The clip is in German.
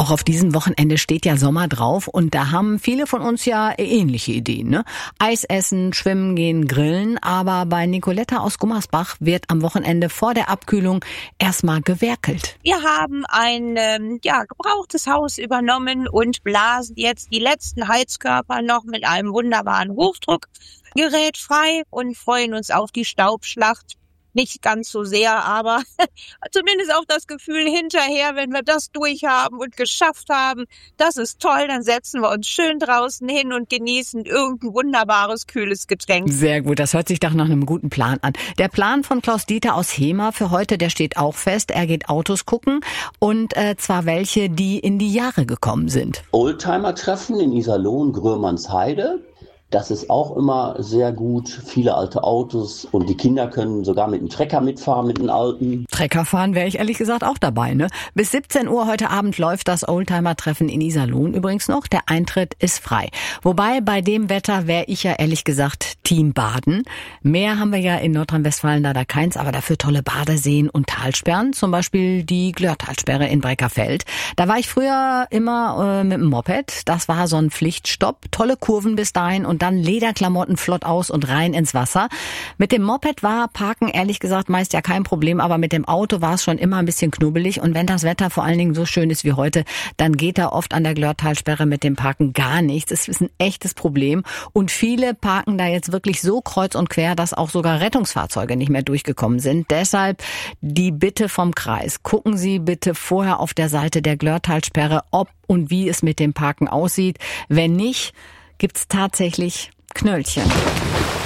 Auch auf diesem Wochenende steht ja Sommer drauf und da haben viele von uns ja ähnliche Ideen, ne? Eis essen, schwimmen gehen, grillen, aber bei Nicoletta aus Gummersbach wird am Wochenende vor der Abkühlung erstmal gewerkelt. Wir haben ein gebrauchtes Haus übernommen und blasen jetzt die letzten Heizkörper noch mit einem wunderbaren Hochdruckgerät frei und freuen uns auf die Staubschlacht. Nicht ganz so sehr, aber zumindest auch das Gefühl hinterher, wenn wir das durchhaben und geschafft haben, das ist toll, dann setzen wir uns schön draußen hin und genießen irgendein wunderbares, kühles Getränk. Sehr gut, das hört sich doch nach einem guten Plan an. Der Plan von Klaus Dieter aus Hema für heute, der steht auch fest. Er geht Autos gucken und zwar welche, die in die Jahre gekommen sind. Oldtimer-Treffen in Iserlohn, Grömernsheide. Das ist auch immer sehr gut. Viele alte Autos und die Kinder können sogar mit dem Trecker mitfahren, mit den alten. Trecker fahren wäre ich ehrlich gesagt auch dabei, ne? Bis 17 Uhr heute Abend läuft das Oldtimer-Treffen in Iserlohn übrigens noch. Der Eintritt ist frei. Wobei bei dem Wetter wäre ich ja ehrlich gesagt Team Baden. Meer haben wir ja in Nordrhein-Westfalen leider keins, aber dafür tolle Badeseen und Talsperren. Zum Beispiel die Glörtalsperre in Breckerfeld. Da war ich früher immer mit dem Moped. Das war so ein Pflichtstopp. Tolle Kurven bis dahin und dann Lederklamotten flott aus und rein ins Wasser. Mit dem Moped war Parken ehrlich gesagt meist ja kein Problem, aber mit dem Auto war es schon immer ein bisschen knubbelig und wenn das Wetter vor allen Dingen so schön ist wie heute, dann geht da oft an der Glörtalsperre mit dem Parken gar nichts. Es ist ein echtes Problem und viele parken da jetzt wirklich so kreuz und quer, dass auch sogar Rettungsfahrzeuge nicht mehr durchgekommen sind. Deshalb die Bitte vom Kreis. Gucken Sie bitte vorher auf der Seite der Glörtalsperre, ob und wie es mit dem Parken aussieht. Wenn nicht, gibt's tatsächlich Knöllchen.